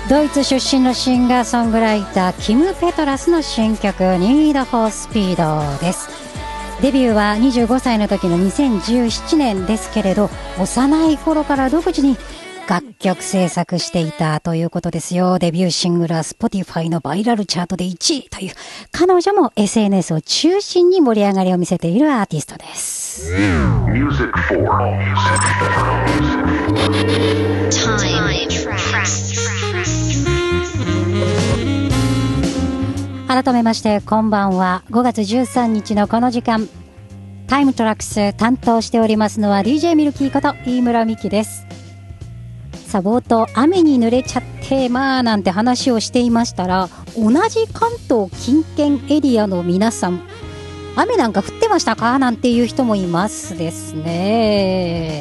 ドイツ出身のシンガーソングライターキム・ペトラスの新曲 Need for Speed です。デビューは25歳の時の2017年ですけれど、幼い頃から独自に楽曲制作していたということですよ。デビューシングルは Spotify のバイラルチャートで1位という、彼女も SNS を中心に盛り上がりを見せているアーティストです。Music for Time Tracks。改めましてこんばんは。5月13日のこの時間、タイムトラックス担当しておりますのは DJ ミルキーこと飯村美希です。さあ冒頭雨に濡れちゃってなんて話をしていましたら、同じ関東近県エリアの皆さん、雨なんか降ってましたかなんていう人もいますですね。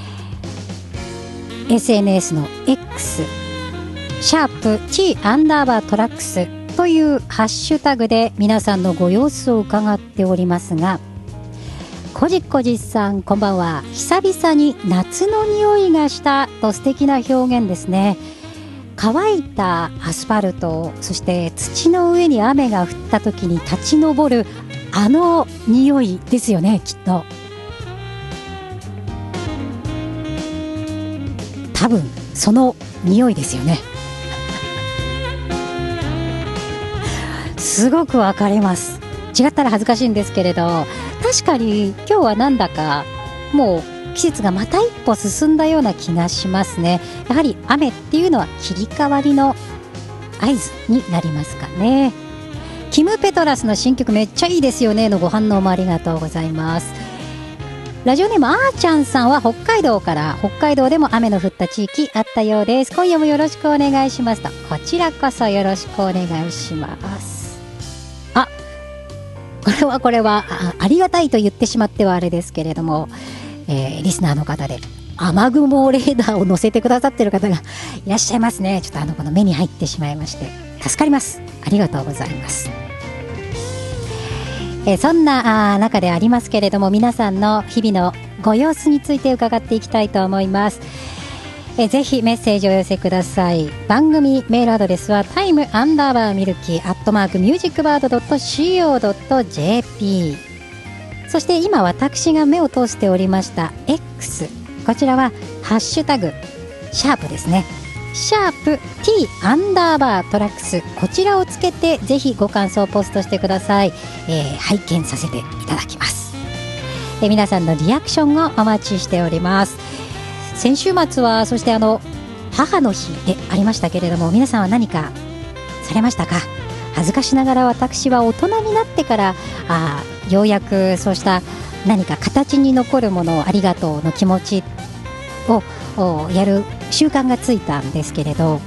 SNS の X シャープ T アンダーバートラックスというハッシュタグで皆さんのご様子を伺っておりますが、こじこじさんこんばんは。久々に夏の匂いがしたと素敵な表現ですね。乾いたアスファルト、そして土の上に雨が降った時に立ち上るあの匂いですよね。きっと多分その匂いですよね。すごくわかります。違ったら恥ずかしいんですけれど、確かに今日はなんだかもう季節がまた一歩進んだような気がしますね。やはり雨っていうのは切り替わりの合図になりますかね。キム・ペトラスの新曲めっちゃいいですよねのご反応もありがとうございます。ラジオネームあーちゃんさんは北海道から、北海道でも雨の降った地域あったようです。今夜もよろしくお願いしますと。こちらこそよろしくお願いします。これは ありがたいと言ってしまってはあれですけれども、リスナーの方で雨雲レーダーを載せてくださっている方がいらっしゃいますね。ちょっとこの目に入ってしまいまして助かります。ありがとうございます。そんな中でありますけれども、皆さんの日々のご様子について伺っていきたいと思います。ぜひメッセージをお寄せください。番組メールアドレスは time_milky@musicbird.co.jp。 そして今私が目を通しておりました X、 こちらはハッシュタグシャープですね、シャープ T アンダーバートラックス、こちらをつけてぜひご感想をポストしてください。拝見させていただきます。皆さんのリアクションをお待ちしております。先週末はそして母の日でありましたけれども、皆さんは何かされましたか？恥ずかしながら私は大人になってからようやくそうした何か形に残るものをありがとうの気持ちをやる習慣がついたんですけれど、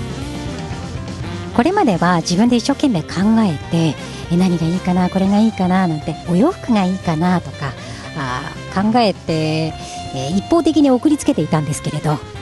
これまでは自分で一生懸命考えて何がいいかな、これがいいかななんて、お洋服がいいかなとか考えて一方的に送りつけていたんですけれど、